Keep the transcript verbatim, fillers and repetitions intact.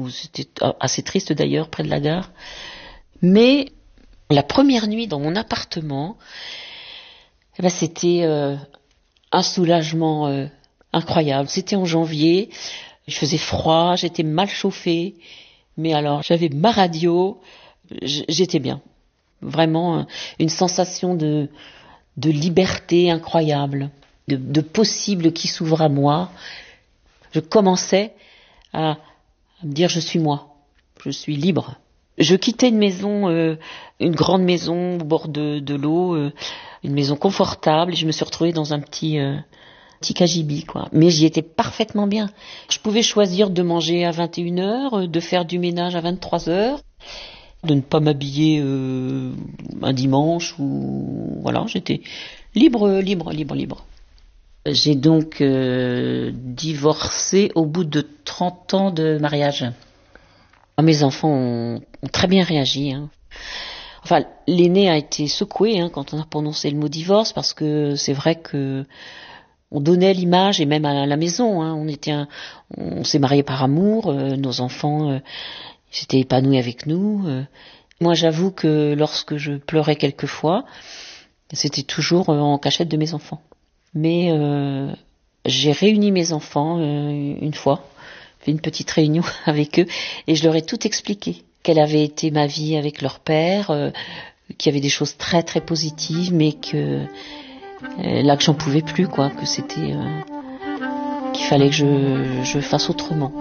où c'était assez triste d'ailleurs, près de la gare. Mais la première nuit dans mon appartement, eh ben, c'était euh, un soulagement euh, incroyable. C'était en janvier, il faisait froid, j'étais mal chauffée, mais alors j'avais ma radio, j'étais bien. Vraiment une sensation de, de liberté incroyable, de, de possible qui s'ouvre à moi. Je commençais à, à me dire je suis moi, je suis libre. Je quittais une maison, euh, une grande maison au bord de, de l'eau, euh, une maison confortable, et je me suis retrouvée dans un petit, euh, petit cagibi, quoi. Mais j'y étais parfaitement bien. Je pouvais choisir de manger à vingt et une heures, de faire du ménage à vingt-trois heures, de ne pas m'habiller euh, un dimanche ou voilà, j'étais libre, libre, libre, libre. J'ai donc euh, divorcé au bout de trente ans de mariage. Mes enfants ont, ont très bien réagi. Hein. Enfin, l'aîné a été secoué hein, quand on a prononcé le mot divorce, parce que c'est vrai que on donnait l'image, et même à la maison, hein, on était, un, on s'est mariés par amour, euh, nos enfants euh, s'étaient épanouis avec nous. Euh. Moi, j'avoue que lorsque je pleurais quelquefois, c'était toujours euh, en cachette de mes enfants. Mais euh, j'ai réuni mes enfants euh, une fois, fait une petite réunion avec eux, et je leur ai tout expliqué. Quelle avait été ma vie avec leur père, euh, qu'il y avait des choses très très positives, mais que euh, là que j'en pouvais plus, quoi, que c'était, euh, qu'il fallait que je, je fasse autrement.